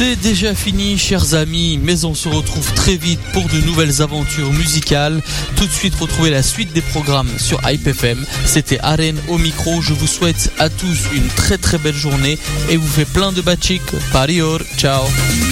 C'est déjà fini, chers amis, mais on se retrouve très vite pour de nouvelles aventures musicales. Tout de suite, retrouvez la suite des programmes sur Hype FM. C'était Aren au micro. Je vous souhaite à tous une très très belle journée et vous fais plein de bachik. Parior, ciao.